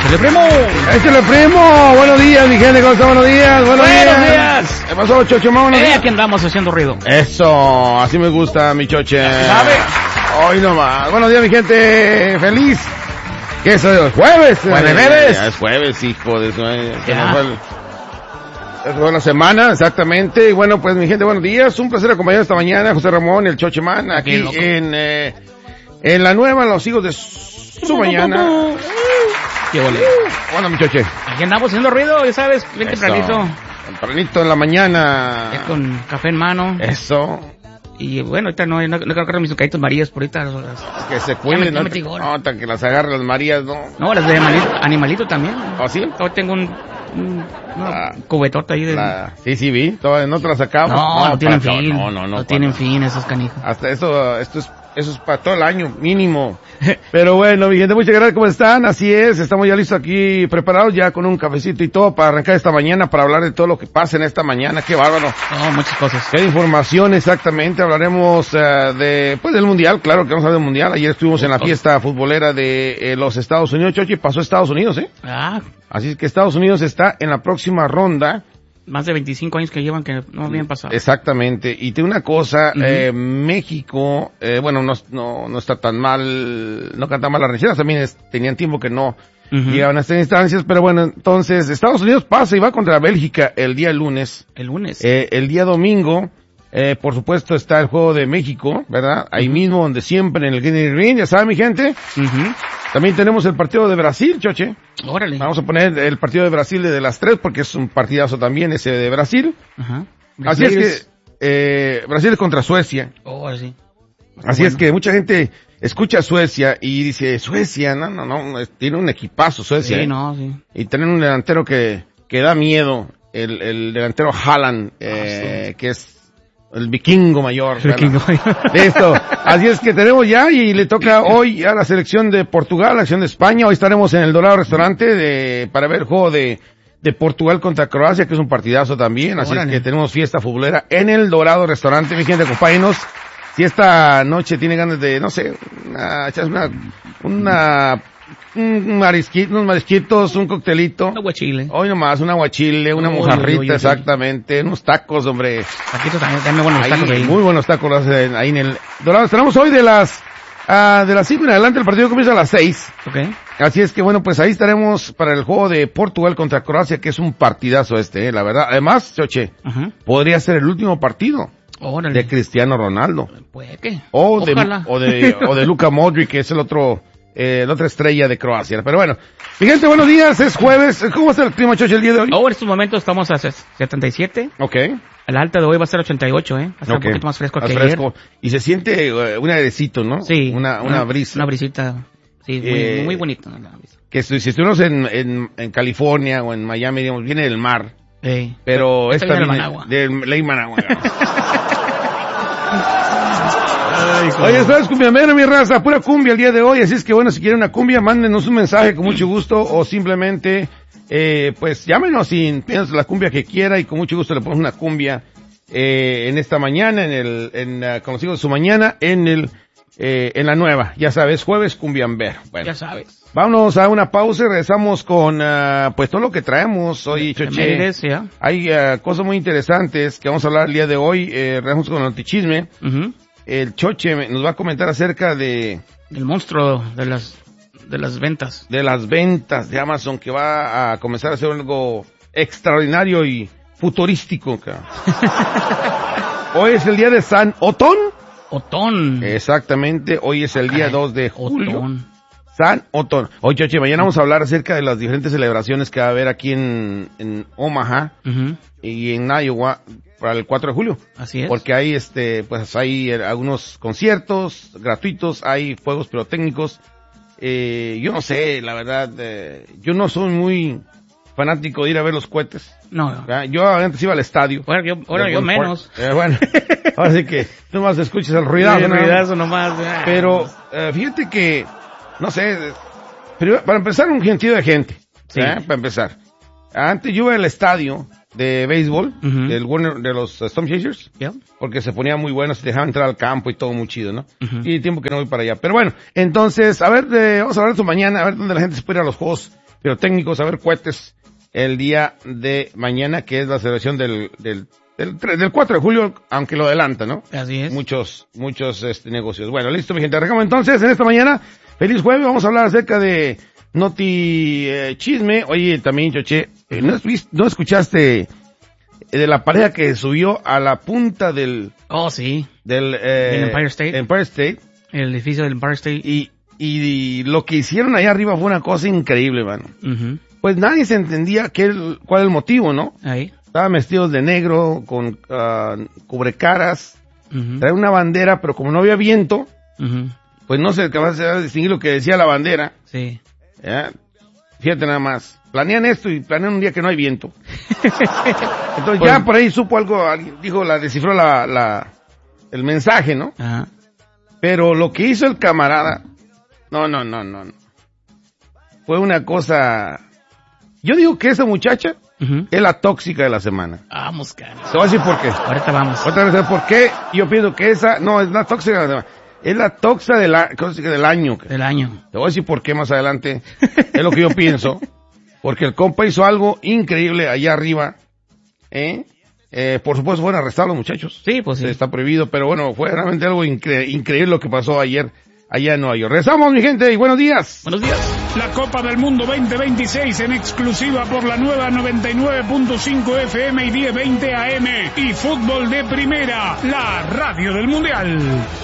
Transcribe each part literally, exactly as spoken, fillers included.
¡Échale, primo! ¡Échale, primo! Buenos días, mi gente, ¿cómo está? Buenos días, buenos, ¡Buenos días. días! ¿Qué pasó, Choche? Buenos Eh, días. aquí andamos haciendo ruido. Eso, así me gusta, mi Choche. ¿Sabe? Hoy nomás. Buenos días, mi gente. Feliz. ¿Qué es hoy? ¿Jueves? ¿Jueves? Eh, ya es jueves, hijo de su... Ya. Es buena semana, exactamente. Y bueno, pues, mi gente, buenos días. Un placer acompañar esta mañana a José Ramón, el Chocheman, aquí Bien, en, eh, en la nueva, Los Hijos de Su, su Mañana. ¡Qué ole! Bueno, mi Choche. Aquí andamos haciendo ruido, ya sabes, bien Eso. tempranito. Tempranito en la mañana. Ya con café en mano. Eso. Y bueno, ahorita no, no, no creo que mis sucaditos marías por ahorita. Las, Que se Ya cuiden, me- ya no, metí gol. no, tan que las agarren las Marías, no. no, las de animalito, animalito también. ¿Oh, sí? Hoy tengo un, un una La- cubetota ahí de... La- sí, sí, vi. Todavía no te las sacamos. No, no, tienen para- fin. No, no, no. No para- tienen fin esos canijos. Hasta eso, esto es, eso es para todo el año, mínimo. Pero bueno, mi gente, muchas gracias, ¿cómo están? Así es, estamos ya listos aquí, preparados ya con un cafecito y todo para arrancar esta mañana, para hablar de todo lo que pasa en esta mañana. Qué bárbaro. No, muchas cosas. ¿Qué información exactamente? Hablaremos eh, de, pues del Mundial, claro que vamos a hablar del Mundial. Ayer estuvimos en la fiesta futbolera de eh, los Estados Unidos, Chochi, pasó Estados Unidos, ¿eh? Ah, Así es que Estados Unidos está en la próxima ronda. más de veinticinco años que llevan que no habían pasado. Exactamente. Y tiene una cosa, Ujú. eh, México, eh, bueno, no, no, no está tan mal, no canta mal las rancheras, también es- tenían tiempo que no Ujú. llegaban a estas instancias, pero bueno, entonces Estados Unidos pasa y va contra Bélgica el día lunes. El lunes. Eh, el día domingo, eh, por supuesto está el juego de México, ¿verdad? Ahí mismo donde siempre en el Kennedy Green, ya saben mi gente. Ujú. También tenemos el partido de Brasil, Choche. Órale. Vamos a poner el partido de Brasil desde las tres porque es un partidazo también ese de Brasil. Ajá. Así es que, eh, Brasil es contra Suecia. Oh, sí. Así Bueno. es que mucha gente escucha a Suecia y dice, Suecia, no, no, no, es- tiene un equipazo Suecia. Sí, ¿eh? no, sí. Y tienen un delantero que, que da miedo, el, el delantero Haaland, eh, que es el vikingo mayor. El vikingo ¿verdad? Listo. Así es que tenemos ya y le toca hoy a la selección de Portugal, a la selección de España. Hoy estaremos en el Dorado Restaurante de, para ver el juego de, de Portugal contra Croacia, que es un partidazo también. Así Órale. es que tenemos fiesta futbolera en el Dorado Restaurante. Mi gente, acompáñenos. Si esta noche tiene ganas de, no sé, una, echarse una, una, un marisquito, unos marisquitos, un coctelito. Un aguachile. Hoy nomás, un aguachile, una Uy, mojarrita, uy, uy, uy. exactamente, unos tacos, hombre. Taquitos también, también buenos Ahí, tacos ahí. muy buenos tacos los hacen ahí en el Dorado. Tenemos hoy de las, ah, de las cinco en adelante, el partido comienza a las seis. Ok. Así es que bueno, pues ahí estaremos para el juego de Portugal contra Croacia, que es un partidazo este, eh, la verdad. Además, Choche, Ajá. podría ser el último partido Órale. de Cristiano Ronaldo. Puede que. O de, Ojalá. o de, o de Luka Modric, que es el otro, eh, la otra estrella de Croacia. Pero bueno, mi gente, buenos días, es jueves. ¿Cómo está el clima, Choche, el día de hoy? Oh, en estos momentos estamos a setenta y siete. Ok. La alta de hoy va a ser ochenta y ocho, ¿eh? Va a ser Ok. un poquito más fresco Más que fresco. Y se siente eh, un airecito, ¿no? ayer. Sí. Una, una brisa. Una brisita. Sí, muy, Eh, muy bonito. la brisa. Que si si estuvimos en, en, en California o en Miami, digamos, viene del mar. Sí. Pero Esta esta viene del viene Managua. del Ley Managua. Oye, ¿sabes cumbiamero, mi raza? Pura cumbia el día de hoy, así es que bueno, si quieren una cumbia, mándenos un mensaje con mucho gusto o simplemente, eh, pues llámenos y piensen la cumbia que quiera y con mucho gusto le ponemos una cumbia, eh, en esta mañana, en el, en, uh, con los hijos de su mañana, en el, eh, en la nueva, ya sabes, jueves cumbiambero. Bueno, Ya sabes. vámonos a una pausa y regresamos con, uh, pues todo lo que traemos hoy, Choche. Efemérides, ya. Hay uh, cosas muy interesantes que vamos a hablar el día de hoy, eh, regresamos con el notichisme. Ujú. El Choche me- nos va a comentar acerca de, El monstruo de las, de las ventas. de las ventas de Amazon que va a comenzar a hacer algo extraordinario y futurístico. cabrón. Hoy es el día de San Otón. Otón. Exactamente, hoy es el día Caray. dos de julio. Otón. San Otón. Hoy, Choche, mañana vamos a hablar acerca de las diferentes celebraciones que va a haber aquí en, en Omaha Ujú. y en Iowa para el cuatro de julio. Así es. Porque hay este, pues hay eh, algunos conciertos gratuitos, hay fuegos pirotécnicos. Eh, yo no sé, la verdad, eh, yo no soy muy fanático de ir a ver los cohetes. No. ¿verdad? Yo antes iba al estadio. Bueno, yo, ahora de yo Ball menos. Park. Eh, bueno, así que tú más escuchas el ruidazo, Sí, ¿no? ruidazo nomás. ah. Pero eh, fíjate que, no sé, pero para empezar un gentío de gente, Sí. ¿eh? Para empezar. Antes yo iba al estadio de béisbol, Ujú. del Warner, de los uh, Storm Chasers, ¿Ya? porque se ponía muy bueno, se dejaba entrar al campo y todo muy chido, ¿no? Ujú. Y tiempo que no voy para allá. Pero bueno, entonces, a ver, de, vamos a hablar de esto mañana, a ver dónde la gente se puede ir a los juegos pirotécnicos, a ver cohetes el día de mañana, que es la celebración del, del, del, del cuatro de julio, aunque lo adelanta, ¿no? Así es. Muchos, muchos, este, negocios. Bueno, listo, mi gente. Arrancamos entonces en esta mañana. Feliz jueves. Vamos a hablar acerca de Noti eh, Chisme. Oye, también, Choche, eh, ¿no, has, ¿no escuchaste de la pareja que subió a la punta del... Oh, sí. Del, eh, ¿El Empire State? Empire State. El edificio del Empire State. Y, y, y lo que hicieron allá arriba fue una cosa increíble, mano. Uh-huh. Pues nadie se entendía qué, cuál es el motivo, ¿no? Ahí. Estaban vestidos de negro, con uh, cubrecaras, Uh-huh. traían una bandera, pero como no había viento, Uh-huh. pues no se acababa de distinguir lo que decía la bandera. Sí. ¿Ya? Fíjate nada más. Planean esto y planean un día que no hay viento. Entonces Pues- ya por ahí supo algo, alguien dijo, la descifró la, la, el mensaje, ¿no? Ajá. Pero lo que hizo el camarada, no, no, no, no, no. Fue una cosa, yo digo que esa muchacha Uh-huh. es la tóxica de la semana. Vamos, cara. Te voy a decir por qué. Ahorita vamos. Otra vez, ¿por qué? Yo pienso que esa, no, es la tóxica de la semana. Es la tóxica de la, tóxica del año. Del año. Te voy a decir por qué más adelante. Es lo que yo pienso. Porque el compa hizo algo increíble allá arriba. ¿Eh? Eh, por supuesto fueron arrestados los muchachos. Sí, pues sí. Está prohibido, pero bueno, fue realmente algo incre- increíble lo que pasó ayer allá en Nueva York. Regresamos, mi gente, y buenos días. Buenos días. La Copa del Mundo veinte veintiséis en exclusiva por la nueva noventa y nueve punto cinco F M y diez veinte A M y Fútbol de Primera, la radio del Mundial.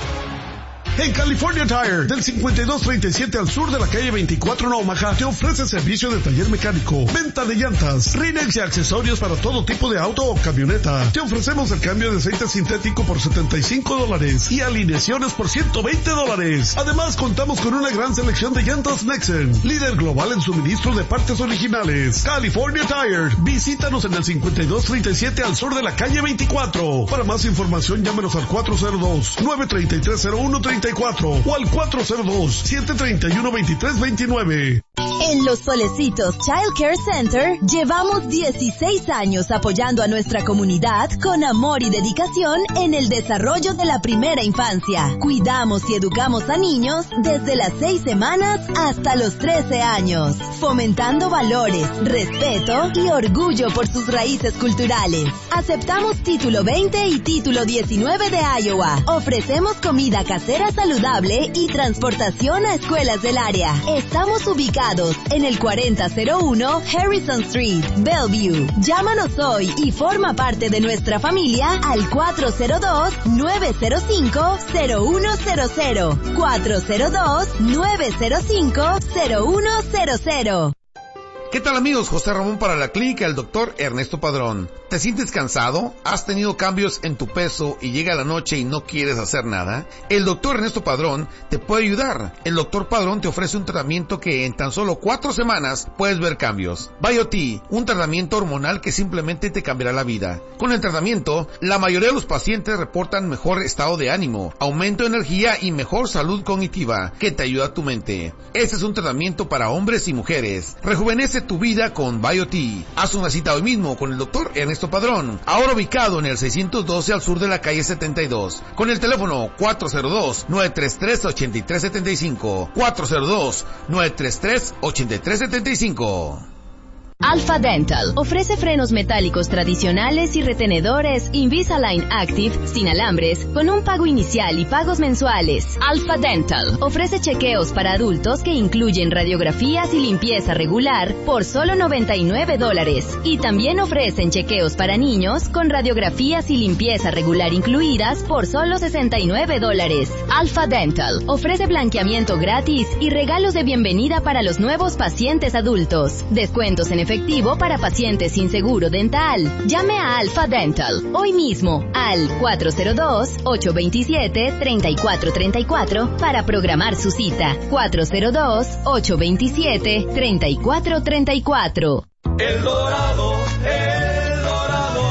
En California Tire, del cincuenta y dos treinta y siete al sur de la calle veinticuatro en Omaha, te ofrece servicio de taller mecánico, venta de llantas, rínex y accesorios para todo tipo de auto o camioneta. Te ofrecemos el cambio de aceite sintético por setenta y cinco dólares y alineaciones por ciento veinte dólares. Además, contamos con una gran selección de llantas Nexen, líder global en suministro de partes originales. California Tire, visítanos en el cincuenta y dos treinta y siete al sur de la calle veinticuatro. Para más información, llámenos al cuatro cero dos, nueve tres tres, cero uno tres cuatro o al cuatro cero dos, siete tres uno, dos tres dos nueve. En Los Solecitos Child Care Center llevamos dieciséis años apoyando a nuestra comunidad con amor y dedicación en el desarrollo de la primera infancia. Cuidamos y educamos a niños desde las seis semanas hasta los trece años, fomentando valores, respeto y orgullo por sus raíces culturales. Aceptamos título veinte y título diecinueve de Iowa. Ofrecemos comida casera saludable y transportación a escuelas del área. Estamos ubicados en el cuarenta cero uno Harrison Street, Bellevue. Llámanos hoy y forma parte de nuestra familia al cuatro cero dos, nueve cero cinco, cero uno cero cero. cuatro cero dos, nueve cero cinco, cero uno cero cero. ¿Qué tal, amigos? José Ramón para la clínica del doctor Ernesto Padrón. ¿Te sientes cansado? ¿Has tenido cambios en tu peso y llega la noche y no quieres hacer nada? El doctor Ernesto Padrón te puede ayudar. El doctor Padrón te ofrece un tratamiento que en tan solo cuatro semanas puedes ver cambios. BioT, un tratamiento hormonal que simplemente te cambiará la vida. Con el tratamiento, la mayoría de los pacientes reportan mejor estado de ánimo, aumento de energía y mejor salud cognitiva, que te ayuda a tu mente. Este es un tratamiento para hombres y mujeres. Rejuvenece tu vida con BioT. Haz una cita hoy mismo con el doctor Ernesto Padrón, ahora ubicado en el seiscientos doce al sur de la calle setenta y dos, con el teléfono cuatro cero dos, nueve tres tres, ocho tres siete cinco, cuatro cero dos, nueve tres tres, ocho tres siete cinco. Alpha Dental ofrece frenos metálicos tradicionales y retenedores Invisalign Active sin alambres con un pago inicial y pagos mensuales. Alpha Dental ofrece chequeos para adultos que incluyen radiografías y limpieza regular por solo noventa y nueve dólares. Y también ofrecen chequeos para niños con radiografías y limpieza regular incluidas por solo sesenta y nueve dólares. Alpha Dental ofrece blanqueamiento gratis y regalos de bienvenida para los nuevos pacientes adultos. Descuentos en efectivo para pacientes sin seguro dental. Llame a Alpha Dental hoy mismo al cuatro cero dos, ocho dos siete, tres cuatro tres cuatro para programar su cita. cuatro cero dos, ocho dos siete, tres cuatro tres cuatro. El Dorado, El Dorado.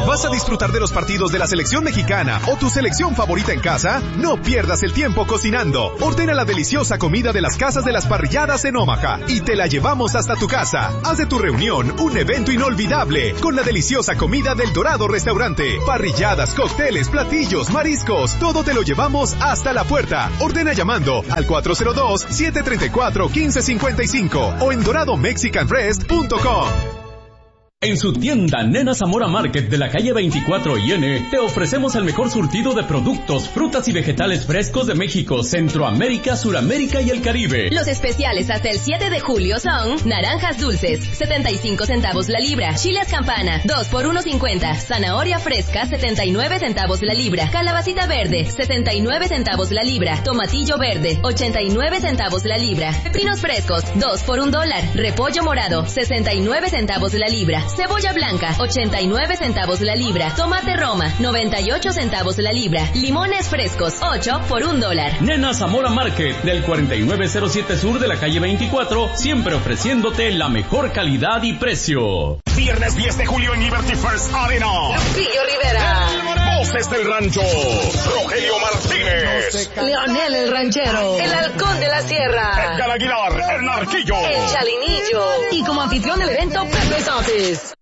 ¿Vas a disfrutar de los partidos de la selección mexicana o tu selección favorita en casa? No pierdas el tiempo cocinando. Ordena la deliciosa comida de las casas de las parrilladas en Omaha y te la llevamos hasta tu casa. Haz de tu reunión un evento inolvidable con la deliciosa comida del Dorado Restaurante. Parrilladas, cócteles, platillos, mariscos, todo te lo llevamos hasta la puerta. Ordena llamando al cuatro cero dos, siete tres cuatro, uno cinco cinco cinco o en dorado mexican rest punto com. En su tienda Nena Zamora Market de la calle veinticuatro y N, te ofrecemos el mejor surtido de productos, frutas y vegetales frescos de México, Centroamérica, Suramérica y el Caribe. Los especiales hasta el siete de julio son naranjas dulces, setenta y cinco centavos la libra, chiles campana, dos por uno cincuenta, zanahoria fresca, setenta y nueve centavos la libra, calabacita verde, setenta y nueve centavos la libra, tomatillo verde, ochenta y nueve centavos la libra, pepinos frescos, dos por un dólar, repollo morado, sesenta y nueve centavos la libra, cebolla blanca, ochenta y nueve centavos la libra. Tomate Roma, noventa y ocho centavos la libra. Limones frescos, ocho por un dólar. Nena Zamora Market, del cuarenta y nueve cero siete sur de la calle veinticuatro, siempre ofreciéndote la mejor calidad y precio. Viernes diez de julio en Liberty First Arena. Lupillo Rivera. Voces del Rancho. Rogelio Martínez. Leonel el Ranchero. El Halcón de la Sierra. Edgar Aguilar, el Narquillo. El Chalinillo. Y como anfitrión del evento, Pepe Santos.